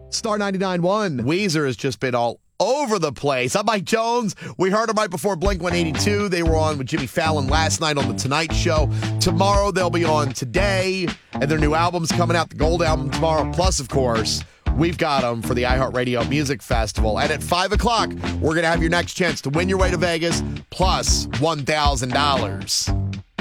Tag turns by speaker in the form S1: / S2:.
S1: Star 99.1.
S2: Weezer has just been all over the place. I'm Mike Jones. We heard them right before Blink-182. They were on with Jimmy Fallon last night on The Tonight Show. Tomorrow they'll be on Today, and their new album's coming out, the Gold album tomorrow. Plus, of course, we've got them for the iHeartRadio Music Festival. And at 5 o'clock, we're going to have your next chance to win your way to Vegas plus $1,000.